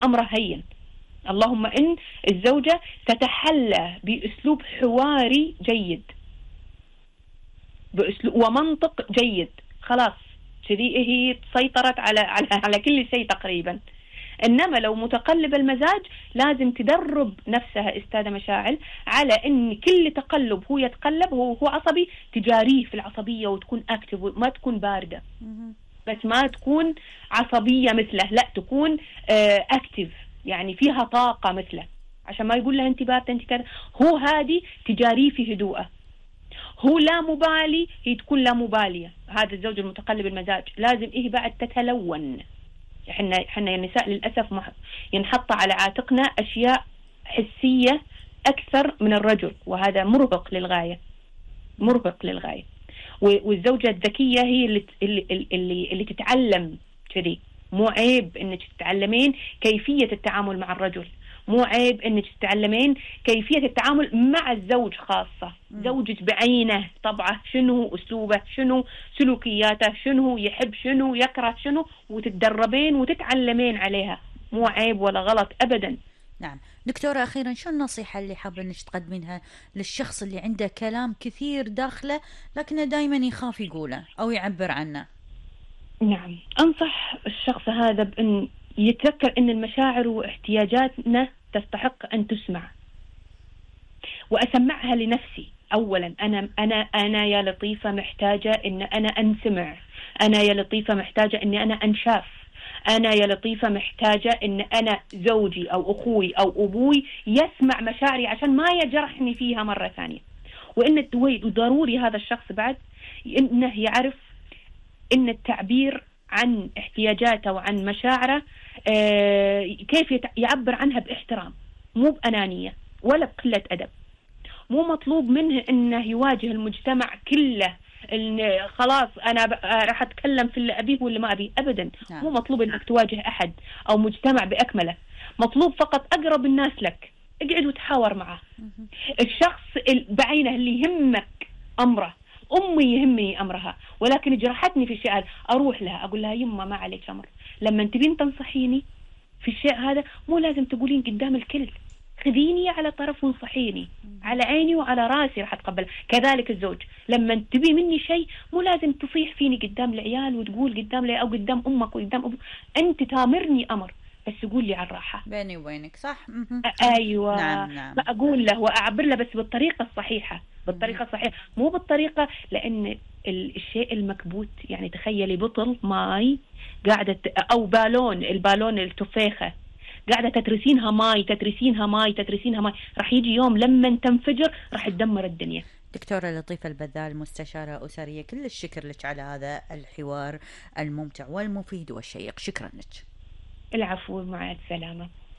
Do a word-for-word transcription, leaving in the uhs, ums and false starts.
أمره هين. اللهم إن الزوجة تتحلى بأسلوب حواري جيد، بأسلوب ومنطق جيد، خلاص كذي هي سيطرت على على على كل شيء تقريبا. إنما لو متقلب المزاج لازم تدرب نفسها أستاذة مشاعل على إن كل تقلب هو يتقلب، هو هو عصبي، تجاريه في العصبية وتكون أكتف، ما تكون باردة، بس ما تكون عصبية مثله، لا تكون أكتف يعني فيها طاقة مثله، عشان ما يقول لها أنت باردة أنت كذا. هو هادي تجاريه في هدوءه، هو لا مبالي هي تكون لا مبالية. هذا الزوج المتقلب المزاج لازم إيه بعد تتلون. احنا احنا النساء للاسف ينحط على عاتقنا اشياء حسيه اكثر من الرجل، وهذا مرهق للغايه، مرهق للغايه. والزوجه الذكيه هي اللي اللي اللي, اللي تتعلم كذي. مو عيب انك تتعلمين كيفيه التعامل مع الرجل، مو عيب انك تتعلمين كيفيه التعامل مع الزوج، خاصه زوجك بعينه، طبعه شنو، اسلوبه شنو، سلوكياته شنو، يحب شنو، يكره شنو، وتتدربين وتتعلمين عليها. مو عيب ولا غلط ابدا. نعم دكتورة، أخيرا شو النصيحة اللي حابة إنك تقدمينها للشخص اللي عنده كلام كثير داخله لكنه دائما يخاف يقوله أو يعبر عنه؟ نعم، أنصح الشخص هذا بأن يتذكر أن المشاعر واحتياجاتنا تستحق أن تسمع، وأسمعها لنفسي أولا. أنا أنا أنا يا لطيفة محتاجة أن أنا أنسمع، أنا يا لطيفة محتاجة أني أنا أنشاف، أنا يا لطيفة محتاجة أن أنا زوجي أو أخوي أو أبوي يسمع مشاعري عشان ما يجرحني فيها مرة ثانية. وإن ضروري هذا الشخص بعد إنه يعرف إن التعبير عن احتياجاته وعن مشاعره آه كيف يعبر عنها باحترام، مو بأنانية ولا بقلة أدب. مو مطلوب منه إنه يواجه المجتمع كله إن خلاص أنا راح أتكلم في اللي أبيه واللي ما أبيه، أبدا. مو مطلوب إنك تواجه أحد أو مجتمع بأكمله، مطلوب فقط أقرب الناس لك اقعد وتحاور معه. الشخص بعينه اللي يهمك أمره، أمي يهمني أمرها ولكن جرحتني في الشيء هذا، أروح لها أقول لها يما ما عليك أمر، لما تبين تنصحيني في الشيء هذا مو لازم تقولين قدام الكل، خذيني على طرف وانصحيني، على عيني وعلى راسي راح أتقبل. كذلك الزوج لما تبي مني شيء مو لازم تصيح فيني قدام العيال وتقول قدام لي أو قدام أمك وقدام أبوك، أنت تامرني أمر بس قول لي على الراحة بيني وبينك، صح. أيوة. نعم نعم. أقول له وأعبر له بس بالطريقة الصحيحة، بالطريقة الصحيحة، مو بالطريقة لأن الشيء المكبوت يعني تخيلي بطل ماي قاعدة أو بالون، البالون التفاخة قاعدة تترسينها ماي تترسينها ماي تترسينها ماي، راح يجي يوم لما تنفجر راح تدمر الدنيا. دكتورة لطيفة البذال، مستشارة أسرية، كل الشكر لك على هذا الحوار الممتع والمفيد والشيق، شكرا لك. العفو، مع السلامة.